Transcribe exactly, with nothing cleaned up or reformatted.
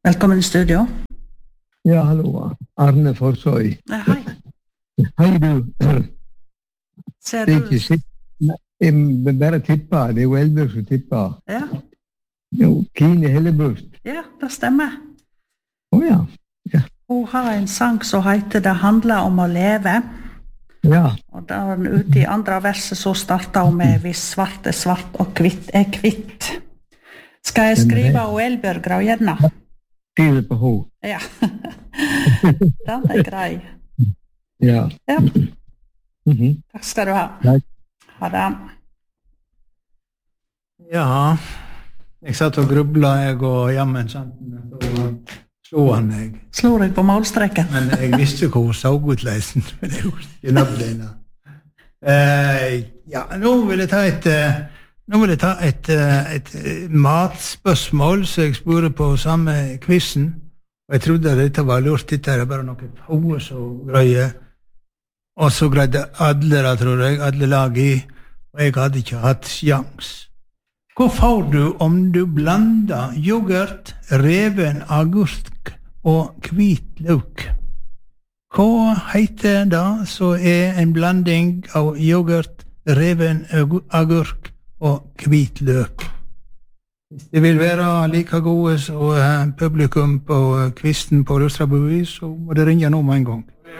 Velkommen i studio. Ja, hallo. Arne Forsøy. Ja, hei. Hei, du. Ser Det er du? ikke sikkert. Jeg bare tipper. Det er jo Elbjørg som tipper. Ja, Jo, Kine Hellebrust. ja, det stemmer. Å ja. Hun har en sang som heter Det handler om å leve. Ja. Og da var den ute i andre verset, så startet hun med Hvis svart er svart og kvitt er kvitt. Skal jeg skrive og Elbjørg Graujevna? Skriver på H. Ja. Den er grei. Ja. Ja, Mhm. takk skal du ha. Takk. Ha det. Ja, jeg satt og grubla, jeg og jammen, sant, så slo han meg. Slår jeg på målstreken? Men jeg visste hvor hun så ut leisen, men jeg husker ikke navnet. Eh, ja, nå vil jeg ta et, eh, nå vil jeg ta et, eh, et eh, matspørsmål, så jeg spurte på samme quizen, og jeg trodde at dette var lurt, dette er bare noe pause og greie, og så greide alle, da, tror jeg, alle lag i, og jeg hadde ikke hatt sjans. Hva får du om du blander yoghurt, reven agurk og hvit løk? Hva heter det så er en blanding av yoghurt, reven agurk og hvit løk? Hvis det vil være like gode som publikum på kvisten på Rustrabuvi, så må det ringe nå med en gang.